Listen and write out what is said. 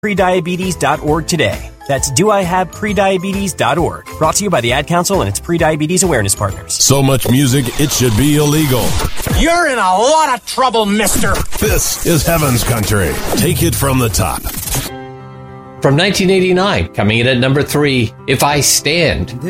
prediabetes.org today. That's doihaveprediabetes.org. Brought to you by the Ad Council and its Prediabetes Awareness Partners. So much music, it should be illegal. You're in a lot of trouble, mister. This is Heaven's Country. Take it from the top. From 1989, coming in at number 3, If I Stand.